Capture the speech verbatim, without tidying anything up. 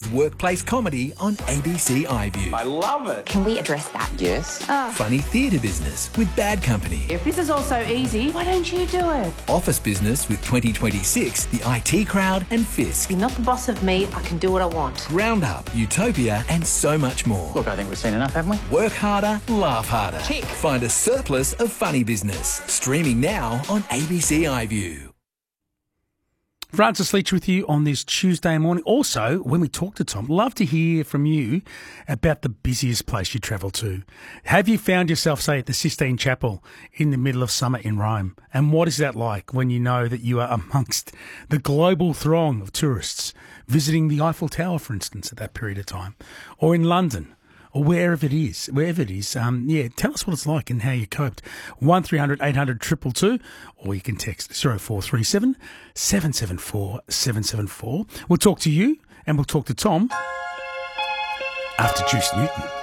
workplace comedy on A B C iView. I love it. Can we address that? Yes. Oh. Funny theatre business with Bad Company. If this is all so easy, why don't you do it? Office business with twenty twenty-six, The I T Crowd and Fisk. You're not the boss of me, I can do what I want. Round Up, Utopia and so much more. Look, I think we've seen enough, haven't we? Work harder, laugh harder. Tick. Find a surplus of funny business. Streaming now on A B C iView. Francis Leach with you on this Tuesday morning. Also, when we talk to Tom, love to hear from you about the busiest place you travel to. Have you found yourself, say, at the Sistine Chapel in the middle of summer in Rome? And what is that like when you know that you are amongst the global throng of tourists visiting the Eiffel Tower, for instance, at that period of time? Or in London? Or wherever it is, wherever it is, um, yeah, tell us what it's like and how you coped. one three hundred eight hundred two two two, or you can text zero four three seven seven seven four seven seven four. We'll talk to you and we'll talk to Tom after Juice Newton.